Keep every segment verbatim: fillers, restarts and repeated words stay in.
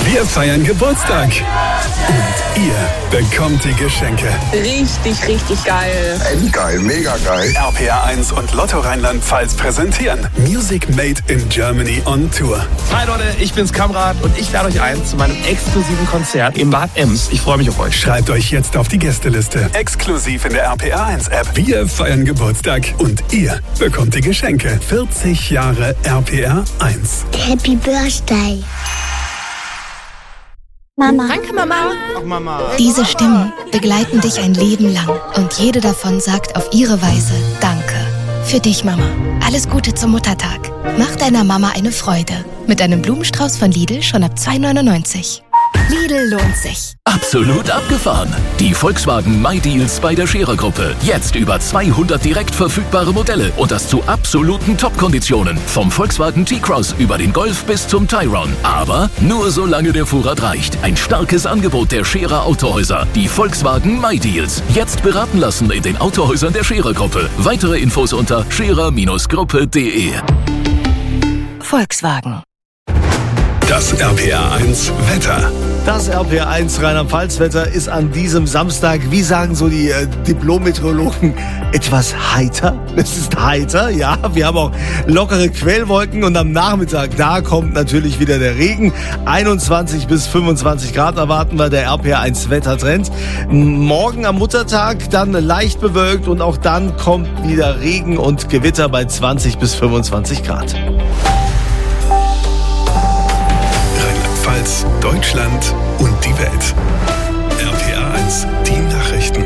Wir feiern Geburtstag. Und ihr bekommt die Geschenke. Richtig, richtig geil. Endgeil, mega geil. R P R eins und Lotto Rheinland-Pfalz präsentieren Music Made in Germany on Tour. Hi Leute, ich bin's Kamrat und ich lade euch ein zu meinem exklusiven Konzert im Bad Ems. Ich freue mich auf euch. Schreibt euch jetzt auf die Gästeliste. Exklusiv in der R P R eins App. Wir feiern Geburtstag und ihr bekommt die Geschenke. vierzig Jahre R P R eins. Happy Birthday. Mama. Danke, Mama. Ach, Mama. Diese Stimmen begleiten dich ein Leben lang und jede davon sagt auf ihre Weise Danke. Für dich, Mama. Alles Gute zum Muttertag. Mach deiner Mama eine Freude. Mit einem Blumenstrauß von Lidl schon ab zwei neunundneunzig. Lidl lohnt sich. Absolut abgefahren. Die Volkswagen MyDeals bei der Scherer-Gruppe. Jetzt über zweihundert direkt verfügbare Modelle und das zu absoluten Top-Konditionen. Vom Volkswagen T-Cross über den Golf bis zum Tayron. Aber nur solange der Vorrat reicht. Ein starkes Angebot der Scherer Autohäuser. Die Volkswagen MyDeals. Jetzt beraten lassen in den Autohäusern der Scherer-Gruppe. Weitere Infos unter scherer Gruppe punkt de. Volkswagen. Das R P R eins Wetter. Das R P R eins Rheinland-Pfalz-Wetter ist an diesem Samstag, wie sagen so die äh, Diplom-Meteorologen, etwas heiter. Es ist heiter, ja. Wir haben auch lockere Quellwolken und am Nachmittag, da kommt natürlich wieder der Regen. einundzwanzig bis fünfundzwanzig Grad erwarten wir, der R P R eins Wettertrend. Morgen am Muttertag dann leicht bewölkt und auch dann kommt wieder Regen und Gewitter bei zwanzig bis fünfundzwanzig Grad. Rheinland-Pfalz, Deutschland und die Welt. R P R eins, die Nachrichten.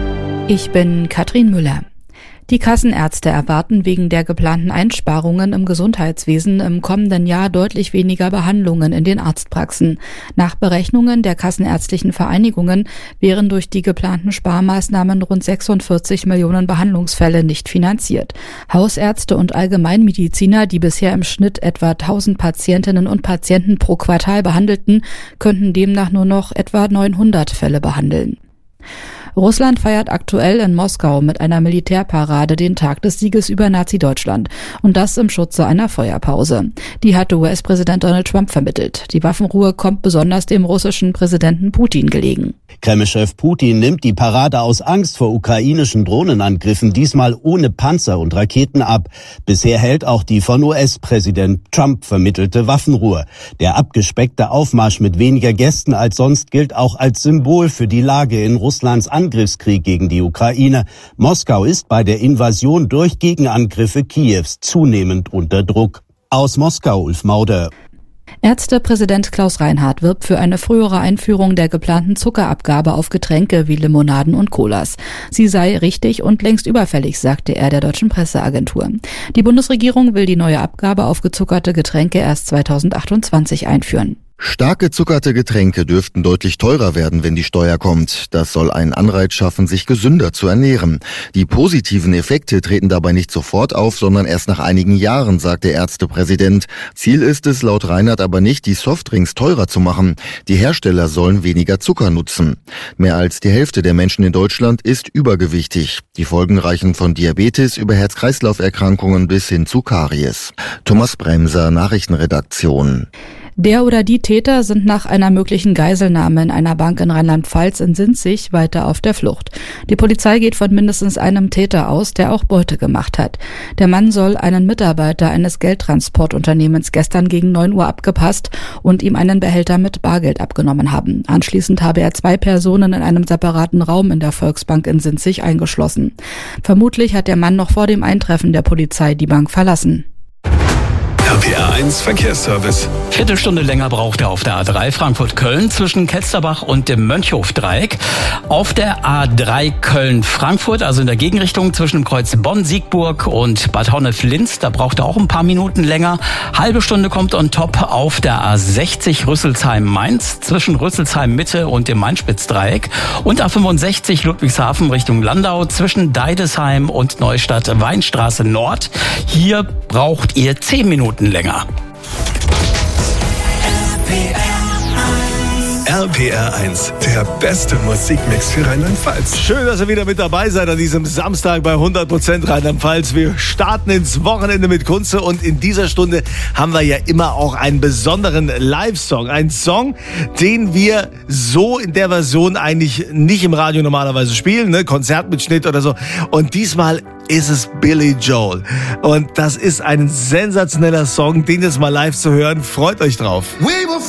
Ich bin Katrin Müller. Die Kassenärzte erwarten wegen der geplanten Einsparungen im Gesundheitswesen im kommenden Jahr deutlich weniger Behandlungen in den Arztpraxen. Nach Berechnungen der kassenärztlichen Vereinigungen wären durch die geplanten Sparmaßnahmen rund sechsundvierzig Millionen Behandlungsfälle nicht finanziert. Hausärzte und Allgemeinmediziner, die bisher im Schnitt etwa tausend Patientinnen und Patienten pro Quartal behandelten, könnten demnach nur noch etwa neunhundert Fälle behandeln. Russland feiert aktuell in Moskau mit einer Militärparade den Tag des Sieges über Nazi-Deutschland und das im Schutze einer Feuerpause. Die hatte U S-Präsident Donald Trump vermittelt. Die Waffenruhe kommt besonders dem russischen Präsidenten Putin gelegen. Kreml-Chef Putin nimmt die Parade aus Angst vor ukrainischen Drohnenangriffen diesmal ohne Panzer und Raketen ab. Bisher hält auch die von U S-Präsident Trump vermittelte Waffenruhe. Der abgespeckte Aufmarsch mit weniger Gästen als sonst gilt auch als Symbol für die Lage in Russlands Angriffskrieg gegen die Ukraine. Moskau ist bei der Invasion durch Gegenangriffe Kiews zunehmend unter Druck. Aus Moskau, Ulf Mauder. Ärztepräsident Klaus Reinhardt wirbt für eine frühere Einführung der geplanten Zuckerabgabe auf Getränke wie Limonaden und Colas. Sie sei richtig und längst überfällig, sagte er der deutschen Presseagentur. Die Bundesregierung will die neue Abgabe auf gezuckerte Getränke erst zweitausendachtundzwanzig einführen. Stark gezuckerte Getränke dürften deutlich teurer werden, wenn die Steuer kommt. Das soll einen Anreiz schaffen, sich gesünder zu ernähren. Die positiven Effekte treten dabei nicht sofort auf, sondern erst nach einigen Jahren, sagt der Ärztepräsident. Ziel ist es laut Reinhardt aber nicht, die Softdrinks teurer zu machen. Die Hersteller sollen weniger Zucker nutzen. Mehr als die Hälfte der Menschen in Deutschland ist übergewichtig. Die Folgen reichen von Diabetes über Herz-Kreislauf-Erkrankungen bis hin zu Karies. Thomas Bremser, Nachrichtenredaktion. Der oder die Täter sind nach einer möglichen Geiselnahme in einer Bank in Rheinland-Pfalz in Sinzig weiter auf der Flucht. Die Polizei geht von mindestens einem Täter aus, der auch Beute gemacht hat. Der Mann soll einen Mitarbeiter eines Geldtransportunternehmens gestern gegen neun Uhr abgepasst und ihm einen Behälter mit Bargeld abgenommen haben. Anschließend habe er zwei Personen in einem separaten Raum in der Volksbank in Sinzig eingeschlossen. Vermutlich hat der Mann noch vor dem Eintreffen der Polizei die Bank verlassen. R P R eins Verkehrsservice. Viertelstunde länger braucht er auf der A drei Frankfurt-Köln zwischen Ketzerbach und dem Mönchhof-Dreieck. Auf der A drei Köln-Frankfurt, also in der Gegenrichtung zwischen dem Kreuz Bonn-Siegburg und Bad Honnef-Linz, da braucht er auch ein paar Minuten länger. Halbe Stunde kommt on top auf der A sechzig Rüsselsheim-Mainz zwischen Rüsselsheim-Mitte und dem Mainspitz-Dreieck und A fünfundsechzig Ludwigshafen Richtung Landau zwischen Deidesheim und Neustadt-Weinstraße Nord. Hier braucht ihr zehn Minuten länger. R R P R eins, der beste Musikmix für Rheinland-Pfalz. Schön, dass ihr wieder mit dabei seid an diesem Samstag bei hundert Prozent Rheinland-Pfalz. Wir starten ins Wochenende mit Kunze und in dieser Stunde haben wir ja immer auch einen besonderen Live-Song. Ein Song, den wir so in der Version eigentlich nicht im Radio normalerweise spielen, ne? Konzertmitschnitt oder so. Und diesmal ist es Billy Joel. Und das ist ein sensationeller Song, den jetzt mal live zu hören. Freut euch drauf.